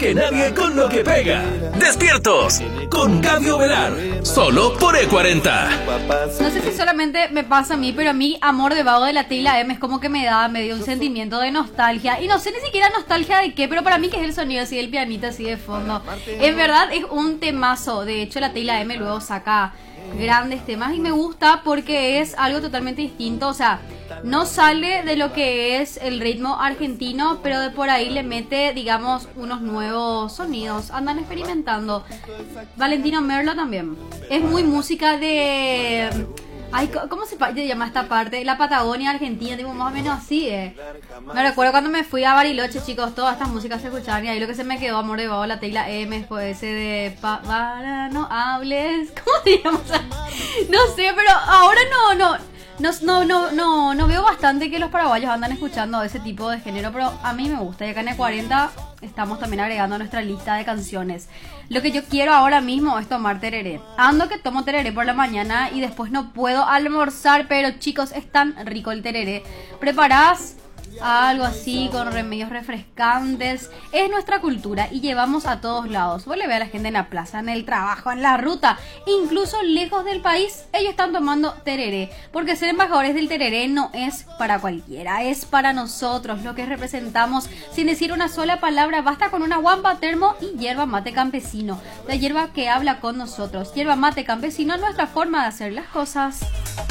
Que nadie con lo que pega. Despiertos con Gabio Velar. Solo por E40. No sé si solamente me pasa a mí, pero a mí Amor de Vago de la Tila M es como que me dio un sentimiento de nostalgia. Y no sé ni siquiera nostalgia de qué, pero para mí que es el sonido así del pianito así de fondo. En verdad es un temazo. De hecho la Tila M luego saca grandes temas y me gusta porque es algo totalmente distinto. O sea, no sale de lo que es el ritmo argentino, pero de por ahí le mete, digamos, unos nuevos sonidos. Andan experimentando. Valentino Merlo también. Es muy música de... Ay, ¿cómo se llama esta parte? La Patagonia Argentina, tipo más o menos así, Me recuerdo cuando me fui a Bariloche, chicos, todas estas músicas se escuchaban y ahí lo que se me quedó, Amor de Vago, la Tecla M, después ese de para no hables, ¿cómo se llama? No sé, pero ahora no veo bastante que los paraguayos andan escuchando ese tipo de género, pero a mí me gusta. Y acá en E40 estamos también agregando a nuestra lista de canciones. Lo que yo quiero ahora mismo es tomar tereré. Ando que tomo tereré por la mañana y después no puedo almorzar, pero chicos, es tan rico el tereré. ¿Preparás algo así con remedios refrescantes? Es nuestra cultura y llevamos a todos lados. Vos le ve a la gente en la plaza, en el trabajo, en la ruta, incluso lejos del país, ellos están tomando tereré, porque ser embajadores del tereré no es para cualquiera, es para nosotros, lo que representamos. Sin decir una sola palabra, basta con una guampa, termo y yerba mate campesino, la hierba que habla con nosotros. Yerba mate campesino es nuestra forma de hacer las cosas.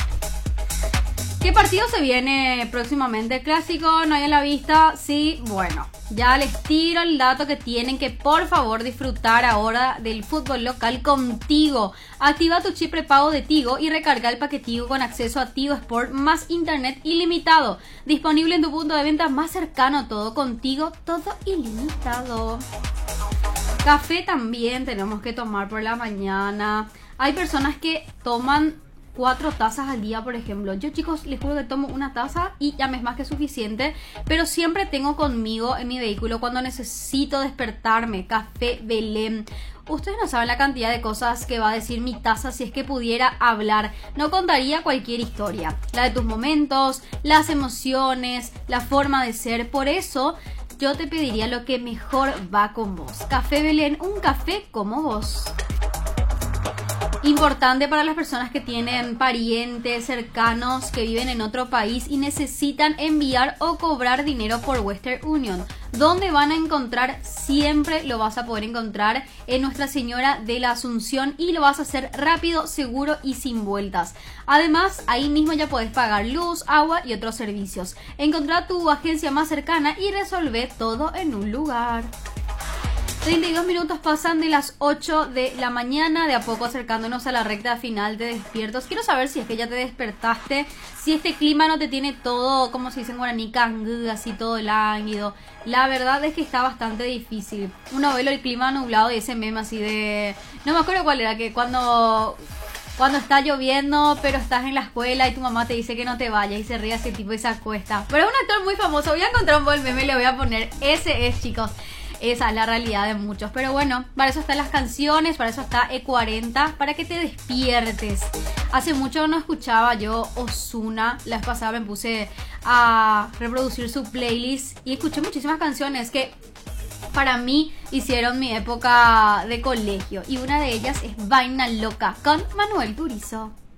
¿Qué partido se viene próximamente? ¿Clásico? ¿No hay a la vista? Sí, bueno, ya les tiro el dato que tienen que por favor disfrutar ahora del fútbol local con Tigo. Activa tu chip prepago de Tigo y recarga el paquete Tigo con acceso a Tigo Sport más internet ilimitado. Disponible en tu punto de venta más cercano, todo contigo, todo ilimitado. Café también tenemos que tomar por la mañana. Hay personas que toman 4 tazas al día, por ejemplo. Yo, chicos, les juro que tomo una taza y ya me es más que suficiente, pero siempre tengo conmigo en mi vehículo cuando necesito despertarme café Belén. Ustedes no saben la cantidad de cosas que va a decir mi taza si es que pudiera hablar. No contaría cualquier historia, la de tus momentos, las emociones, la forma de ser. Por eso yo te pediría lo que mejor va con vos. Café Belén, un café como vos. Importante para las personas que tienen parientes cercanos que viven en otro país y necesitan enviar o cobrar dinero por Western Union. ¿Dónde van a encontrar? Siempre lo vas a poder encontrar en Nuestra Señora de la Asunción y lo vas a hacer rápido, seguro y sin vueltas. Además, ahí mismo ya puedes pagar luz, agua y otros servicios. Encontrá tu agencia más cercana y resolvé todo en un lugar. 32 minutos pasan de las 8 de la mañana, de a poco acercándonos a la recta final de despiertos. Quiero saber si es que ya te despertaste, si este clima no te tiene todo, como se dice en guaraní, cangú, así todo lánguido. La verdad es que está bastante difícil. Uno ve el clima nublado y ese meme así de... No me acuerdo cuál era, que cuando está lloviendo, pero estás en la escuela y tu mamá te dice que no te vayas y se ríe ese tipo y se acuesta. Pero es un actor muy famoso, voy a encontrar un buen meme y le voy a poner. Ese es, chicos. Esa es la realidad de muchos. Pero bueno, para eso están las canciones, para eso está E40, para que te despiertes. Hace mucho no escuchaba yo Ozuna. La vez pasada me puse a reproducir su playlist y escuché muchísimas canciones que para mí hicieron mi época de colegio. Y una de ellas es Vaina Loca con Manuel Turizo.